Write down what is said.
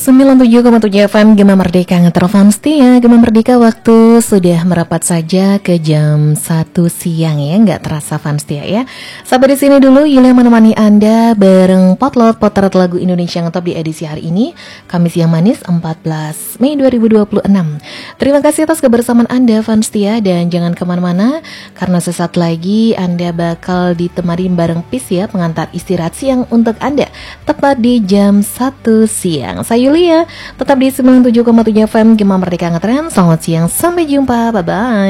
97,7 FM Gema Merdeka ngetelepon setia. Gema Merdeka waktu sudah merapat saja ke jam 1 siang ya, nggak terasa fans setia ya. Sampai di sini dulu Yulia menemani Anda bareng Potlot Potret Lagu Indonesia Ngetop di edisi hari ini, Kamis yang manis 14 Mei 2026. Terima kasih atas kebersamaan Anda fans setia, dan jangan kemana-mana karena sesaat lagi Anda bakal ditemani bareng Pis ya, pengantar istirahat siang untuk Anda tepat di jam 1 siang. Saya Yulia, tetap di 97,7 FM Gema Merdeka Ngetren. Selamat siang, sampai jumpa, bye-bye.